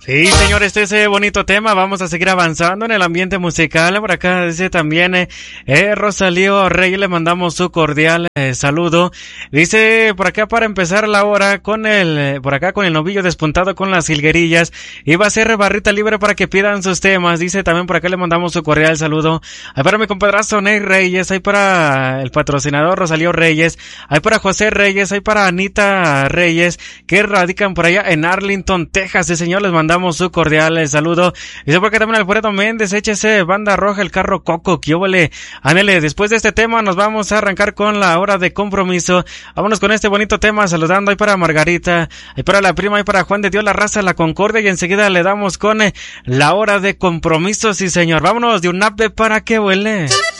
Sí, señor, ese bonito tema. Vamos a seguir avanzando en el ambiente musical. Por acá dice también Rosalío Reyes, le mandamos su cordial saludo. Dice por acá para empezar la hora con por acá con el novillo despuntado con las jilguerillas. Iba a ser barrita libre para que pidan sus temas. Dice también por acá le mandamos su cordial saludo. Hay para mi compadrazo Ney Reyes, hay para el patrocinador Rosalío Reyes, hay para José Reyes, hay para Anita Reyes, que radican por allá en Arlington, Texas. Sí, señor, les mandamos su cordial saludo. Dice por acá también Alfredo Méndez, échese Banda Roja, el carro Coco, que óvole. Ándale, después de este tema nos vamos a arrancar con la hora de compromiso. Vámonos con este bonito tema, saludando ahí para Margarita, ahí para la prima, ahí para Juan de Dios, la raza, la Concordia, y enseguida le damos con la hora de compromiso. Sí, señor, vámonos de un ave para que huele.